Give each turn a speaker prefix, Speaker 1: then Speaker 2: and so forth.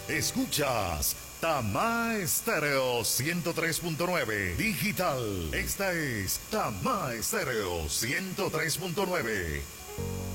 Speaker 1: Escuchas Tama Estéreo 103.9 Digital. Esta es Tama Estéreo 103.9.